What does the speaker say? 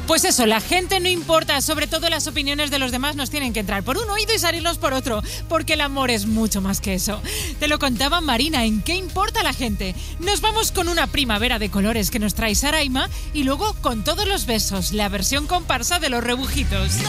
Pues eso, la gente no importa, sobre todo las opiniones de los demás nos tienen que entrar por un oído y salirnos por otro, porque el amor es mucho más que eso. Te lo contaba Marina, ¿en qué importa la gente? Nos vamos con una primavera de colores que nos trae Saraima y luego con Todos los besos, la versión comparsa de Los Rebujitos.